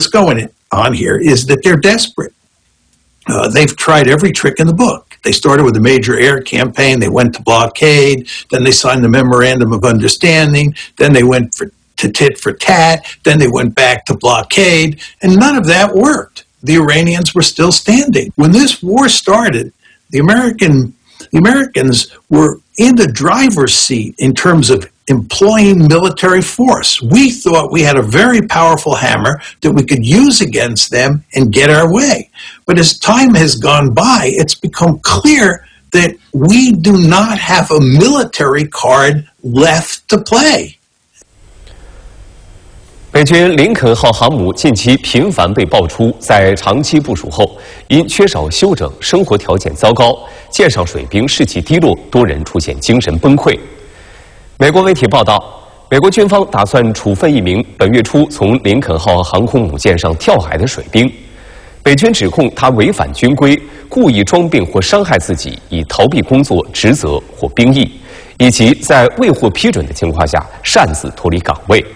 going on here is that they're desperate. They've tried every trick in the book. They started with a major air campaign. They went to blockade. Then they signed the Memorandum of Understanding. Then they went to tit for tat. Then they went back to blockade. And none of that worked. The Iranians were still standing. When this war started, the Americans were in the driver's seat in terms of employing military force. We thought we had a very powerful hammer that we could use against them and get our way. But as time has gone by, it's become clear that we do not have a military card left to play. 美军林肯号航母近期频繁被爆出在长期部署后，因缺少休整、生活条件糟糕，舰上水兵士气低落，多人出现精神崩溃。美国媒体报道，美国军方打算处分一名本月初从林肯号航空母舰上跳海的水兵。美军指控他违反军规，故意装病或伤害自己，以逃避工作职责或兵役，以及在未获批准的情况下擅自脱离岗位。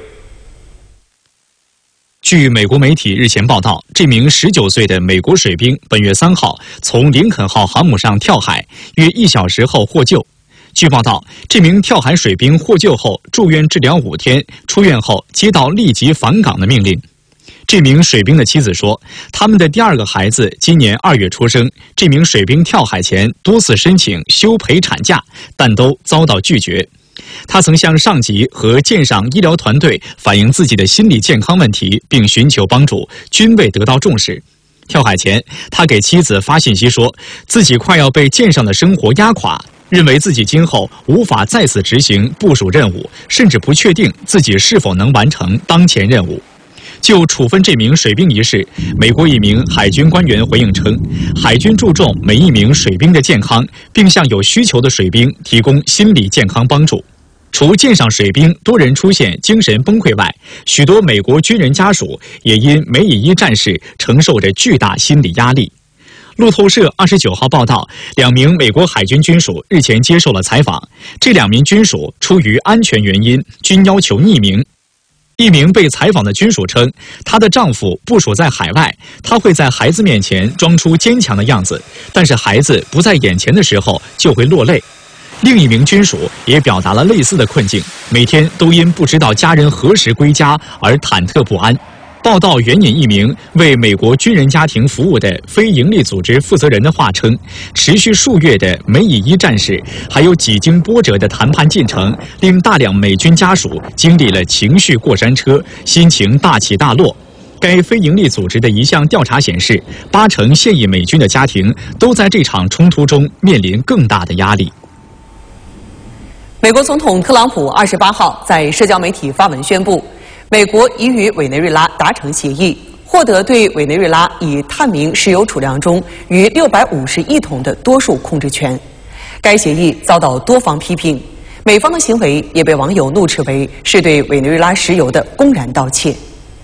据美国媒体日前报道，这名19岁的美国水兵本月3号从林肯号航母上跳海，约1小时后获救。据报道，这名跳海水兵获救后住院治疗5天，出院后接到立即返岗的命令。这名水兵的妻子说，他们的第2个孩子今年2月出生。这名水兵跳海前多次申请休陪产假，但都遭到拒绝。他曾向上级和舰上医疗团队反映自己的心理健康问题，并寻求帮助，均未得到重视。跳海前，他给妻子发信息说，自己快要被舰上的生活压垮，认为自己今后无法再次执行部署任务，甚至不确定自己是否能完成当前任务。就处分这名水兵一事，美国一名海军官员回应称，海军注重每一名水兵的健康，并向有需求的水兵提供心理健康帮助。除舰上水兵多人出现精神崩溃外，许多美国军人家属也因梅以一战事承受着巨大心理压力。路透社29号报道，2名美国海军军属日前接受了采访，这2名军属出于安全原因，均要求匿名。一名被采访的军属称，她的丈夫部署在海外，她会在孩子面前装出坚强的样子，但是孩子不在眼前的时候就会落泪。另一名军属也表达了类似的困境，每天都因不知道家人何时归家而忐忑不安。报道援引一名为美国军人家庭服务的非营利组织负责人的话称，持续数月的梅以一战事，还有几经波折的谈判进程，令大量美军家属经历了情绪过山车，心情大起大落。该非营利组织的一项调查显示，80%现役美军的家庭都在这场冲突中面临更大的压力。 美国总统特朗普28号在社交媒体发文宣布，美国已与委内瑞拉达成协议，获得对委内瑞拉以探明石油储量中逾650亿桶的多数控制权。该协议遭到多方批评，美方的行为也被网友怒斥为是对委内瑞拉石油的公然盗窃。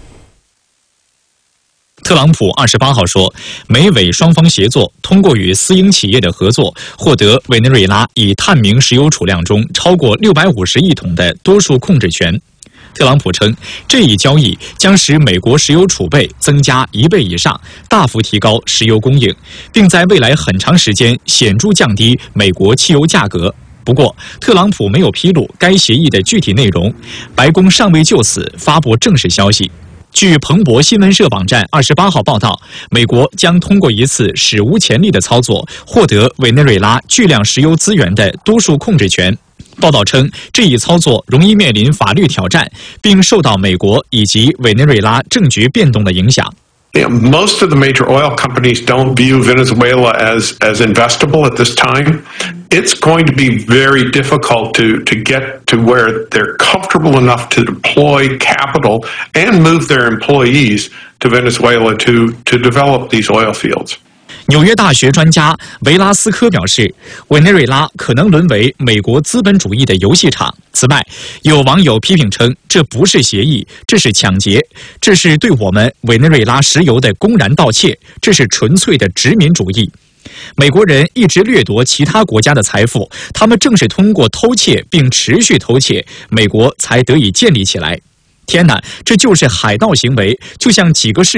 特朗普28号说，美委双方协作，通过与私营企业的合作，获得委内瑞拉以探明石油储量中超过650亿桶的多数控制权。特朗普称，这一交易将使美国石油储备增加1倍以上，大幅提高石油供应，并在未来很长时间显著降低美国汽油价格。不过，特朗普没有披露该协议的具体内容，白宫尚未就此发布正式消息。据彭博新闻社网站28号报道，美国将通过一次史无前例的操作，获得委内瑞拉巨量石油资源的多数控制权。报道称，这一操作容易面临法律挑战，并受到美国以及委内瑞拉政局变动的影响。 Most of the major oil companies don't view Venezuela as investable at this time. It's going to be very difficult to get to where they're comfortable enough to deploy capital and move their employees to Venezuela to develop these oil fields. 纽约大学专家维拉斯科表示，委内瑞拉可能沦为美国资本主义的游戏场。此外，有网友批评称，这不是协议，这是抢劫，这是对我们委内瑞拉石油的公然盗窃，这是纯粹的殖民主义。美国人一直掠夺其他国家的财富，他们正是通过偷窃并持续偷窃，美国才得以建立起来。天哪，这就是海盗行为，就像几个世